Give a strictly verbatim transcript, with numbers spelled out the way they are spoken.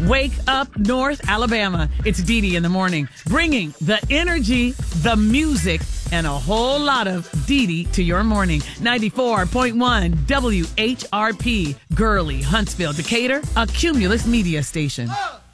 Wake up North Alabama. It's Dee Dee in the morning, bringing the energy, the music, and a whole lot of Dee Dee to your morning. ninety-four point one W H R P, Gurley, Huntsville, Decatur, a Cumulus media station.